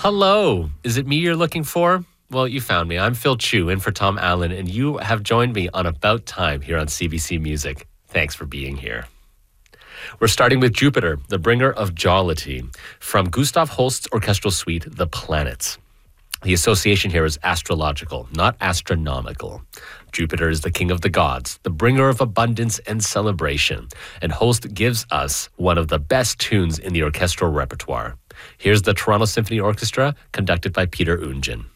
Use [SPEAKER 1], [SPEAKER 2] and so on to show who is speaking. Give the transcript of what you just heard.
[SPEAKER 1] Hello. Is it me you're looking for? Well, you found me. I'm Phil Chu, in for Tom Allen, and you have joined me on About Time here on CBC Music. Thanks for being here. We're starting with Jupiter, the bringer of jollity, from Gustav Holst's orchestral suite, The Planets. The association here is astrological, not astronomical. Jupiter is the king of the gods, the bringer of abundance and celebration, and Holst gives us one of the best tunes in the orchestral repertoire. Here's the Toronto Symphony Orchestra, conducted by Peter Oundjian.